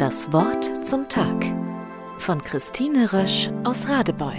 Das Wort zum Tag von Christine Rösch aus Radebeul.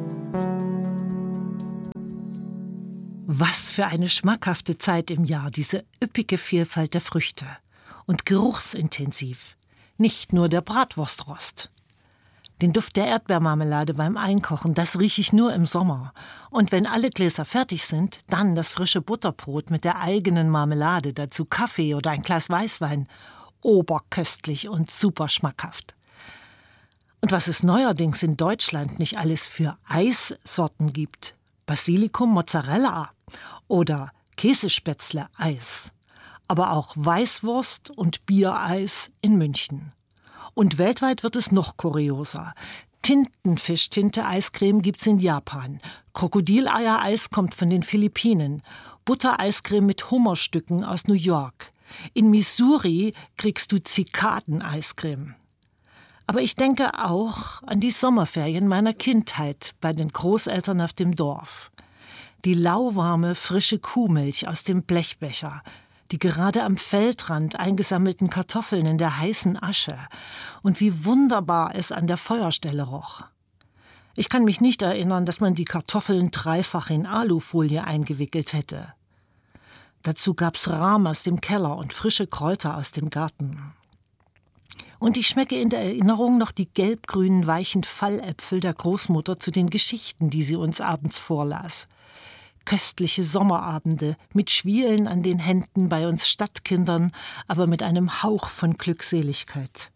Was für eine schmackhafte Zeit im Jahr, diese üppige Vielfalt der Früchte. Und geruchsintensiv. Nicht nur der Bratwurstrost. Den Duft der Erdbeermarmelade beim Einkochen, das rieche ich nur im Sommer. Und wenn alle Gläser fertig sind, dann das frische Butterbrot mit der eigenen Marmelade, dazu Kaffee oder ein Glas Weißwein. Oberköstlich und super schmackhaft. Und was es neuerdings in Deutschland nicht alles für Eissorten gibt. Basilikum, Mozzarella oder Käsespätzle-Eis. Aber auch Weißwurst und Biereis in München. Und weltweit wird es noch kurioser. Tintenfisch-Tinte-Eiscreme gibt's in Japan. Krokodileiereis kommt von den Philippinen. Buttereiscreme mit Hummerstücken aus New York. In Missouri kriegst du Zikaden-Eiscreme. Aber ich denke auch an die Sommerferien meiner Kindheit bei den Großeltern auf dem Dorf. Die lauwarme, frische Kuhmilch aus dem Blechbecher, die gerade am Feldrand eingesammelten Kartoffeln in der heißen Asche und wie wunderbar es an der Feuerstelle roch. Ich kann mich nicht erinnern, dass man die Kartoffeln dreifach in Alufolie eingewickelt hätte. Dazu gab's Rahm aus dem Keller und frische Kräuter aus dem Garten. Und ich schmecke in der Erinnerung noch die gelbgrünen, weichen Falläpfel der Großmutter zu den Geschichten, die sie uns abends vorlas. Köstliche Sommerabende mit Schwielen an den Händen bei uns Stadtkindern, aber mit einem Hauch von Glückseligkeit.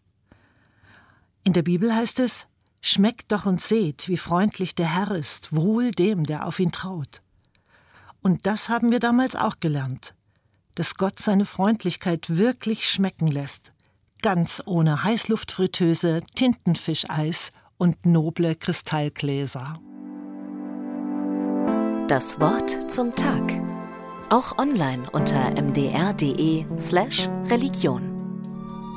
In der Bibel heißt es: Schmeckt doch und seht, wie freundlich der Herr ist, wohl dem, der auf ihn traut. Und das haben wir damals auch gelernt, dass Gott seine Freundlichkeit wirklich schmecken lässt, ganz ohne Heißluftfritteuse, Tintenfischeis und noble Kristallgläser. Das Wort zum Tag. Auch online unter mdr.de/Religion.